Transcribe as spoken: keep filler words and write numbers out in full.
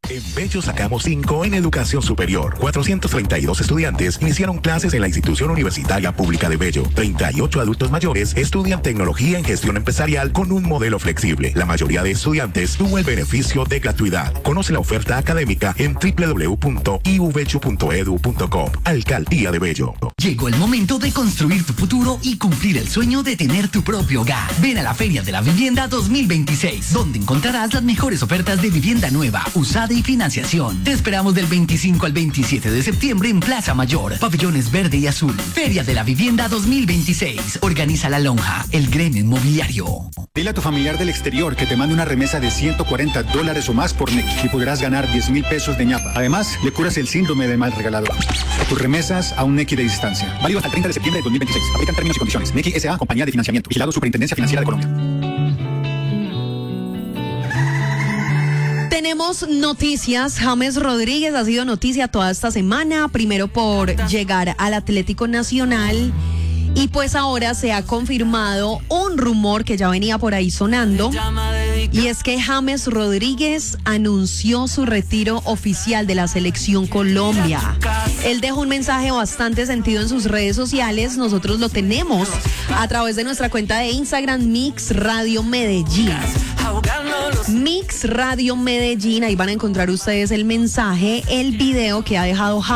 En Bello sacamos cinco en educación superior. cuatrocientos treinta y dos estudiantes iniciaron clases en la institución universitaria pública de Bello. treinta y ocho adultos mayores estudian tecnología en gestión empresarial con un modelo flexible. La mayoría de estudiantes tuvo el beneficio de gratuidad. Conoce la oferta académica en doble u doble u doble u punto i u bello punto e d u punto co. Alcaldía de Bello. Llegó el momento de construir tu futuro y cumplir el sueño de tener tu propio hogar. Ven a la Feria de la Vivienda dos mil veintiséis, donde encontrarás las mejores ofertas de vivienda nueva, usada y financiación. Te esperamos del veinticinco al veintisiete de septiembre en Plaza Mayor, pabellones verde y azul. Feria de la Vivienda dos mil veintiséis. Organiza La Lonja, el gremio inmobiliario. Dile a tu familiar del exterior que te mande una remesa de ciento cuarenta dólares o más por Nequi y podrás ganar diez mil pesos de ñapa. Además, le curas el síndrome del mal regalador. Tus remesas a un Nequi de distancia. Válido hasta el treinta de septiembre de dos mil veintiséis. Aplican términos y condiciones. Nequi S A, compañía de financiamiento. Vigilado Superintendencia Financiera de Colombia. Tenemos noticias. James Rodríguez ha sido noticia toda esta semana, primero por llegar al Atlético Nacional y pues ahora se ha confirmado un rumor que ya venía por ahí sonando, y es que James Rodríguez anunció su retiro oficial de la Selección Colombia. Él dejó un mensaje bastante sentido en sus redes sociales. Nosotros lo tenemos a través de nuestra cuenta de Instagram, Mix Radio Medellín. Mix Radio Medellín, ahí van a encontrar ustedes el mensaje, el video que ha dejado James